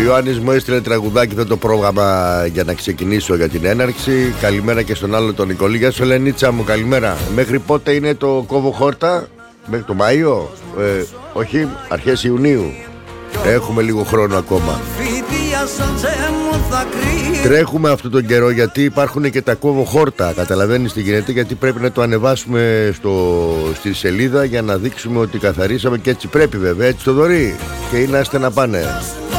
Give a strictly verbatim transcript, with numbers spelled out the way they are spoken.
Ιωάννης μου έστειλε τραγουδάκι αυτό το πρόγραμμα για να ξεκινήσω για την έναρξη. Καλημέρα και στον άλλο τον Νικολή. Γεια σου Ελενίτσα μου, καλημέρα. Μέχρι πότε είναι το κόβο χόρτα? Μέχρι το Μάιο? Ε, όχι, αρχές Ιουνίου. Έχουμε λίγο χρόνο ακόμα. Τρέχουμε αυτόν τον καιρό γιατί υπάρχουν και τα κόβω χόρτα. Καταλαβαίνεις τι γίνεται, γιατί πρέπει να το ανεβάσουμε στο, στη σελίδα για να δείξουμε ότι καθαρίσαμε, και έτσι πρέπει βέβαια, έτσι το δωρεί. Και είναι άστε να πάνε.